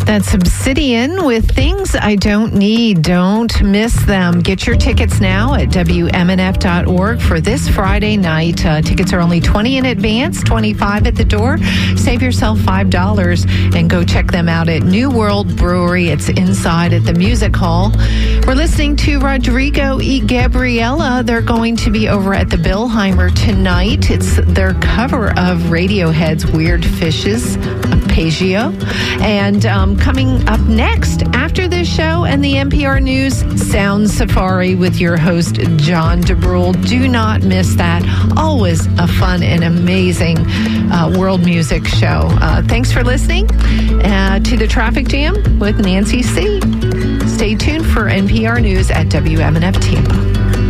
That's Obsidian with Things I Don't Need. Don't miss them. Get your tickets now at WMNF.org for this Friday night. Tickets are only $20 in advance, $25 at the door. Save yourself $5 and go check them out at New World Brewery. It's inside at the Music Hall. We're listening to Rodrigo y Gabriela. They're going to be over at the Billheimer tonight. It's their cover of Radiohead's Weird Fishes, Arpeggio. And coming up next after this show and the NPR News Sound Safari with your host, John DeBrule. Do not miss that. Always a fun and amazing world music show. Thanks for listening to the Traffic Jam with Nancy C. Stay tuned for NPR News at WMNF Tampa.